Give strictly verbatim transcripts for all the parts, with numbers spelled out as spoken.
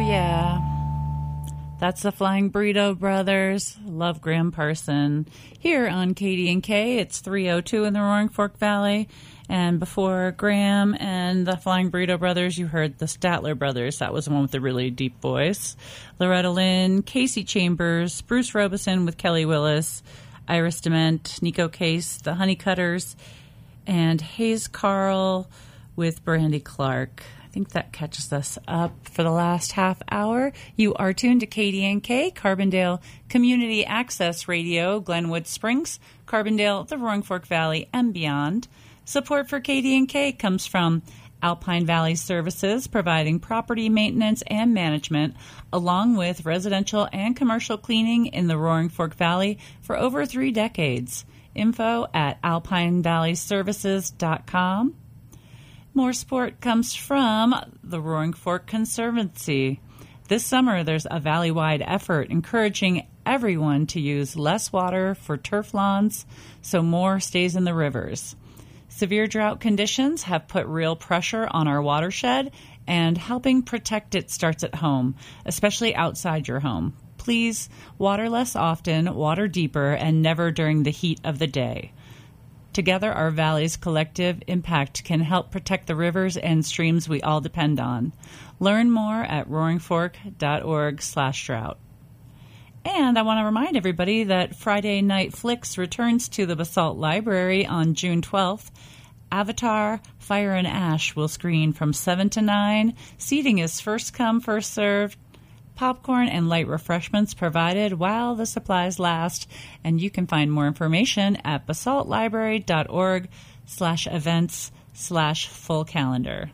yeah. That's the Flying Burrito Brothers. Love Graham Parson. Here on K D and K, it's three oh two in the Roaring Fork Valley. And before Graham and the Flying Burrito Brothers, you heard the Statler Brothers. That was the one with the really deep voice. Loretta Lynn, Casey Chambers, Bruce Robeson with Kelly Willis, Iris Dement, Nico Case, the Honeycutters, and Hayes Carl with Brandy Clark. I think that catches us up for the last half hour. You are tuned to K D and K, Carbondale Community Access Radio, Glenwood Springs, Carbondale, the Roaring Fork Valley, and beyond. Support for K D and K comes from Alpine Valley Services, providing property maintenance and management, along with residential and commercial cleaning in the Roaring Fork Valley for over three decades. Info at alpine valley services dot com. More support comes from the Roaring Fork Conservancy. This summer, there's a valley-wide effort encouraging everyone to use less water for turf lawns so more stays in the rivers. Severe drought conditions have put real pressure on our watershed, and helping protect it starts at home, especially outside your home. Please water less often, water deeper, and never during the heat of the day. Together, our valley's collective impact can help protect the rivers and streams we all depend on. Learn more at roaring fork dot org slash drought. And I want to remind everybody that Friday Night Flicks returns to the Basalt Library on June twelfth. Avatar, Fire and Ash will screen from seven to nine. Seating is first come, first served. Popcorn and light refreshments provided while the supplies last. And you can find more information at basalt library dot org slash events slash full calendar.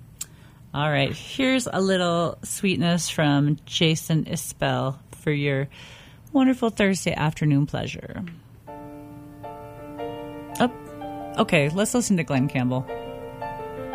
All right, here's a little sweetness from Jason Isbell for your wonderful Thursday afternoon pleasure. Oh, okay, let's listen to Glenn Campbell.